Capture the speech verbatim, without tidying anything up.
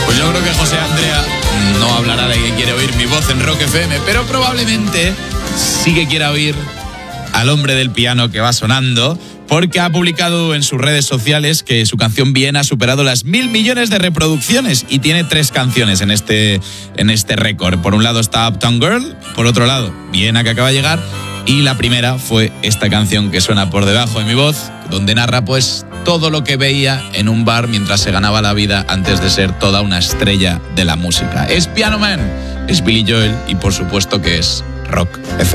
Pues yo creo que José Andrea no hablará de que quiere oír mi voz en Rock F M, pero probablemente sí que quiera oír al hombre del piano que va sonando, porque ha publicado en sus redes sociales que su canción Viena ha superado las mil millones de reproducciones y tiene tres canciones en este, en este récord. Por un lado está Uptown Girl, por otro lado Viena, que acaba de llegar, y la primera fue esta canción que suena por debajo de mi voz, donde narra pues todo lo que veía en un bar mientras se ganaba la vida antes de ser toda una estrella de la música. Es Piano Man, es Billy Joel y por supuesto que es Rock F M.